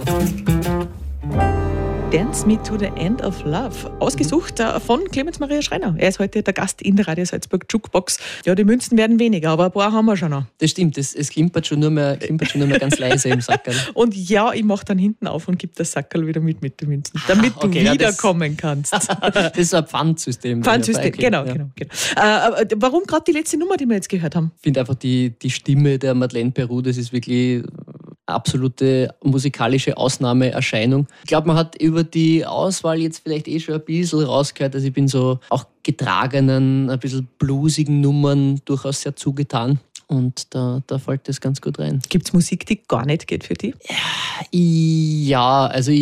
Dance Me to the End of Love. Ausgesucht von Clemens Maria Schreiner. Er ist heute der Gast in der Radio Salzburg Jukebox. Ja, die Münzen werden weniger, aber ein paar haben wir schon noch. Das stimmt, es klimpert schon nur mehr ganz leise im Sackerl. Und ja, ich mache dann hinten auf und gebe das Sackerl wieder mit den Münzen, damit du wiederkommen kannst. Das ist ein Pfandsystem. Pfandsystem, genau. Warum gerade die letzte Nummer, die wir jetzt gehört haben? Ich finde einfach die Stimme der Madeleine Peru, das ist wirklich absolute musikalische Ausnahmeerscheinung. Ich glaube, man hat über die Auswahl jetzt vielleicht schon ein bisschen rausgehört. Also ich bin so auch getragenen, ein bisschen bluesigen Nummern durchaus sehr zugetan. Und da fällt das ganz gut rein. Gibt es Musik, die gar nicht geht für dich? Ja, also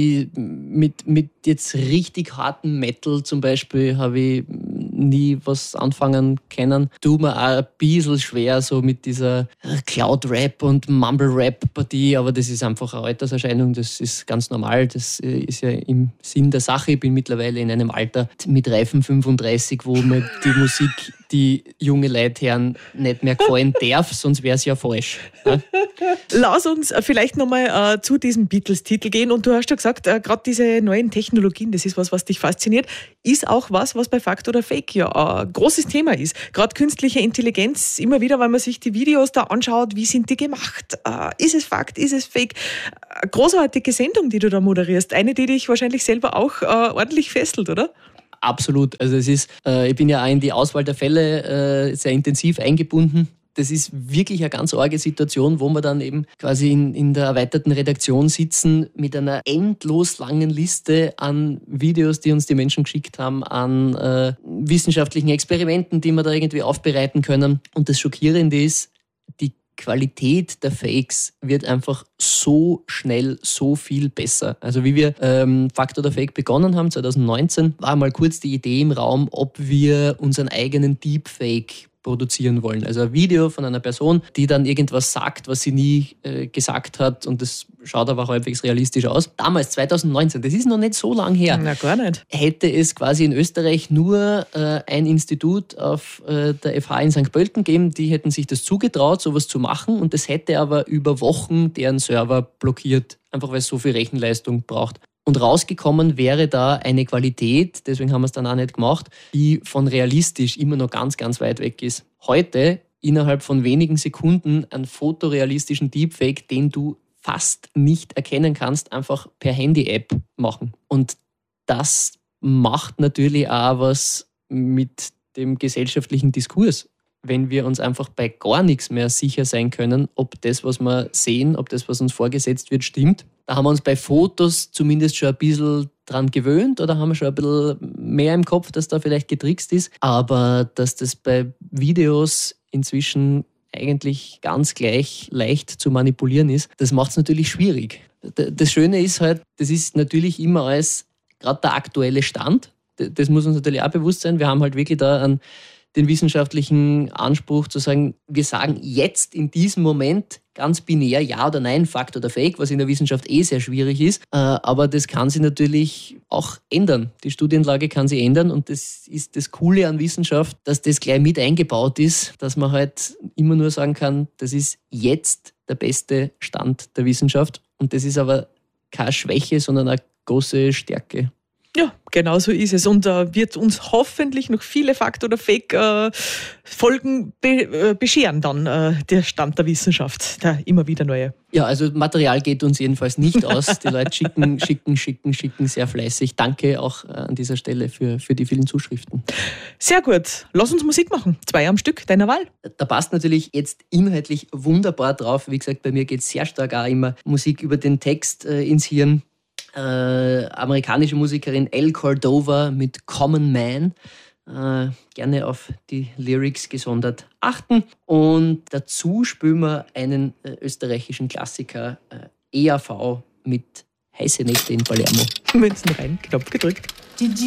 mit jetzt richtig harten Metal zum Beispiel habe ich nie was anfangen können. Tut mir auch ein bisschen schwer so mit dieser Cloud-Rap und Mumble-Rap-Partie, aber das ist einfach eine Alterserscheinung, das ist ganz normal, das ist ja im Sinn der Sache. Ich bin mittlerweile in einem Alter mit reifen 35, wo mir die Musik, die junge Leute hören, nicht mehr gefallen darf, sonst wäre es ja falsch. Ja? Lass uns vielleicht nochmal zu diesem Beatles-Titel gehen. Und du hast ja gesagt, gerade diese neuen Technologien, das ist was dich fasziniert, ist auch was bei Fakt oder Fake ja ein großes Thema ist. Gerade künstliche Intelligenz, immer wieder, weil man sich die Videos da anschaut, wie sind die gemacht? Ist es Fakt, ist es Fake? Eine großartige Sendung, die du da moderierst. Eine, die dich wahrscheinlich selber auch ordentlich fesselt, oder? Absolut. Also ich bin ja auch in die Auswahl der Fälle sehr intensiv eingebunden. Das ist wirklich eine ganz arge Situation, wo wir dann eben quasi in der erweiterten Redaktion sitzen mit einer endlos langen Liste an Videos, die uns die Menschen geschickt haben, an wissenschaftlichen Experimenten, die wir da irgendwie aufbereiten können. Und das Schockierende ist, die Qualität der Fakes wird einfach so schnell so viel besser. Also wie wir Fakt oder Fake begonnen haben, 2019, war mal kurz die Idee im Raum, ob wir unseren eigenen Deepfake produzieren wollen. Also ein Video von einer Person, die dann irgendwas sagt, was sie nie gesagt hat, und das schaut aber halbwegs realistisch aus. Damals, 2019, das ist noch nicht so lang her. Na, gar nicht. Hätte es quasi in Österreich nur ein Institut auf der FH in St. Pölten gegeben, die hätten sich das zugetraut, sowas zu machen, und das hätte aber über Wochen deren Server blockiert, einfach weil es so viel Rechenleistung braucht. Und rausgekommen wäre da eine Qualität, deswegen haben wir es dann auch nicht gemacht, die von realistisch immer noch ganz, ganz weit weg ist. Heute, innerhalb von wenigen Sekunden, einen fotorealistischen Deepfake, den du fast nicht erkennen kannst, einfach per Handy-App machen. Und das macht natürlich auch was mit dem gesellschaftlichen Diskurs. Wenn wir uns einfach bei gar nichts mehr sicher sein können, ob das, was wir sehen, ob das, was uns vorgesetzt wird, stimmt. Da haben wir uns bei Fotos zumindest schon ein bisschen dran gewöhnt oder haben wir schon ein bisschen mehr im Kopf, dass da vielleicht getrickst ist. Aber dass das bei Videos inzwischen eigentlich ganz gleich leicht zu manipulieren ist, das macht es natürlich schwierig. Das Schöne ist halt, das ist natürlich immer alles gerade der aktuelle Stand. Das muss uns natürlich auch bewusst sein. Wir haben halt wirklich da den wissenschaftlichen Anspruch zu sagen, wir sagen jetzt in diesem Moment ganz binär ja oder nein, Fakt oder Fake, was in der Wissenschaft sehr schwierig ist. Aber das kann sich natürlich auch ändern. Die Studienlage kann sich ändern, und das ist das Coole an Wissenschaft, dass das gleich mit eingebaut ist, dass man halt immer nur sagen kann, das ist jetzt der beste Stand der Wissenschaft, und das ist aber keine Schwäche, sondern eine große Stärke. Ja, genau so ist es. Und wird uns hoffentlich noch viele Fakt- oder Fake-Folgen bescheren dann, der Stand der Wissenschaft, der immer wieder neue. Ja, also Material geht uns jedenfalls nicht aus. Die Leute schicken sehr fleißig. Danke auch an dieser Stelle für die vielen Zuschriften. Sehr gut. Lass uns Musik machen. 2 am Stück, deiner Wahl. Da passt natürlich jetzt inhaltlich wunderbar drauf. Wie gesagt, bei mir geht es sehr stark auch immer Musik über den Text ins Hirn. Amerikanische Musikerin Elle Cordova mit Common Man. Gerne auf die Lyrics gesondert achten. Und dazu spielen wir einen österreichischen Klassiker, EAV, mit Heiße Nächte in Palermo. Münzen rein, Knopf gedrückt.